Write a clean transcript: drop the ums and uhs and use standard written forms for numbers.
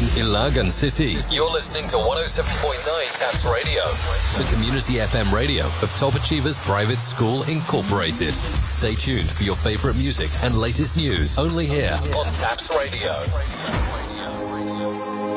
Ilagan City. You're listening to 107.9 TAPS Radio, the community FM radio of Top Achievers Private School Incorporated. Stay tuned for your favorite music and latest news only here on TAPS Radio.